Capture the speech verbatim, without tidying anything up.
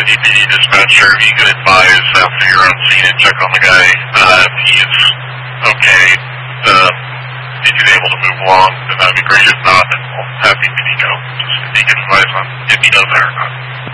D P D dispatcher, if you could advise after you're on scene and check on the guy, uh, if he's okay, uh, if he's able to move along, then that'd be great. If not, then we'll have D P D go. Just if you can advise on if he knows that or not.